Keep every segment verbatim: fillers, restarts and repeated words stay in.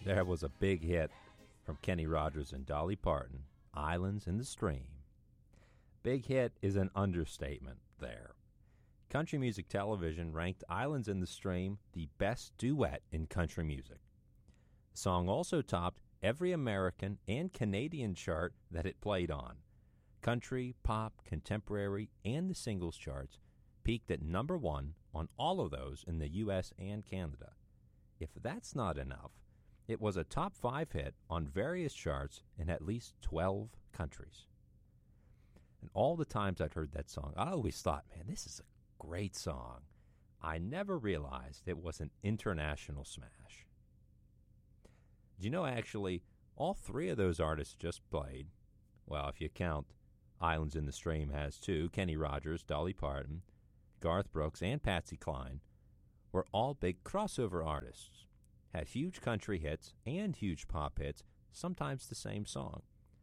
There was a big hit from Kenny Rogers and Dolly Parton, Islands in the Stream. Big hit is an understatement there. Country Music Television ranked Islands in the Stream the best duet in country music. The song also topped every American and Canadian chart that it played on. Country, pop, contemporary, and the singles charts peaked at number one on all of those in the U S and Canada. If that's not enough, it was a top five hit on various charts in at least twelve countries. And all the times I'd heard that song, I always thought, man, this is a great song. I never realized it was an international smash. Do you know, actually, all three of those artists just played, well, if you count Islands in the Stream has two, Kenny Rogers, Dolly Parton, Garth Brooks, and Patsy Cline, were all big crossover artists, had huge country hits and huge pop hits, sometimes the same song.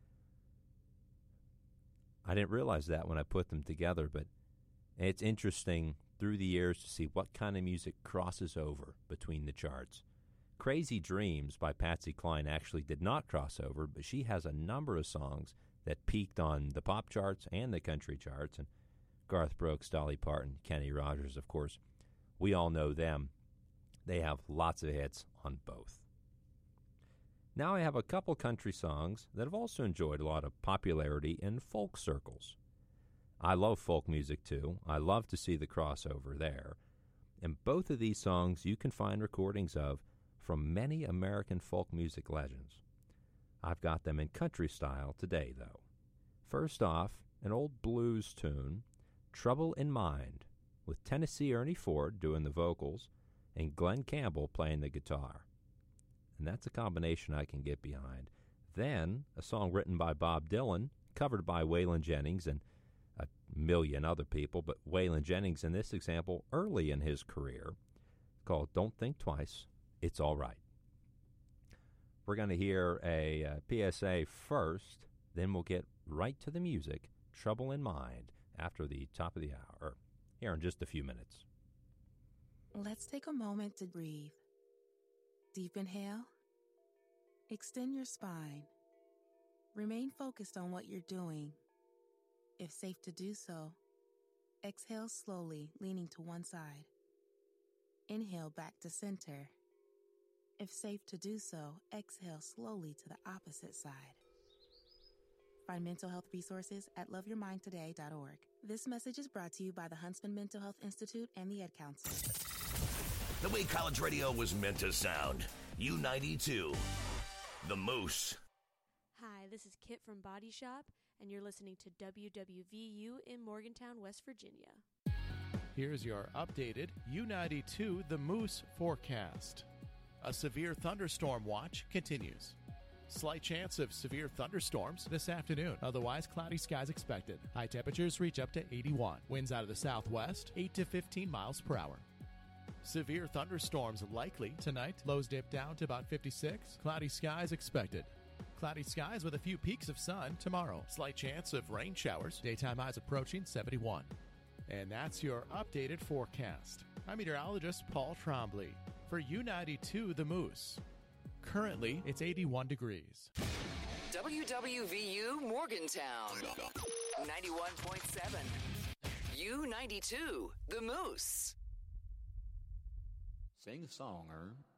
I didn't realize that when I put them together, but it's interesting through the years to see what kind of music crosses over between the charts. Crazy Dreams by Patsy Cline actually did not cross over, but she has a number of songs that peaked on the pop charts and the country charts. And Garth Brooks, Dolly Parton, Kenny Rogers, of course, we all know them. They have lots of hits on both. Now I have a couple country songs that have also enjoyed a lot of popularity in folk circles. I love folk music too. I love to see the crossover there. And both of these songs you can find recordings of from many American folk music legends. I've got them in country style today, though. First off, an old blues tune, Trouble in Mind, with Tennessee Ernie Ford doing the vocals and Glenn Campbell playing the guitar. And that's a combination I can get behind. Then, a song written by Bob Dylan, covered by Waylon Jennings and a million other people, but Waylon Jennings in this example early in his career, called Don't Think Twice, It's All Right. We're going to hear a uh, P S A first, then we'll get right to the music, Trouble in Mind, after the top of the hour, here in just a few minutes. Let's take a moment to breathe. Deep inhale. Extend your spine. Remain focused on what you're doing. If safe to do so, exhale slowly, leaning to one side. Inhale back to center. If safe to do so, exhale slowly to the opposite side. Find mental health resources at love your mind today dot org. This message is brought to you by the Huntsman Mental Health Institute and the Ed Council. The way college radio was meant to sound. U ninety-two, The Moose. Hi, this is Kit from Body Shop, and you're listening to W W V U in Morgantown, West Virginia. Here's your updated U ninety-two The Moose forecast. A severe thunderstorm watch continues. Slight chance of severe thunderstorms this afternoon. Otherwise, cloudy skies expected. High temperatures reach up to eighty-one. Winds out of the southwest, eight to fifteen miles per hour. Severe thunderstorms likely tonight. Lows dip down to about fifty-six. Cloudy skies expected. Cloudy skies with a few peaks of sun tomorrow. Slight chance of rain showers. Daytime highs approaching seventy-one. And that's your updated forecast. I'm meteorologist Paul Trombley for U ninety-two The Moose. Currently, it's eighty-one degrees. W W V U Morgantown, ninety-one point seven. U ninety-two The Moose. Sing-songer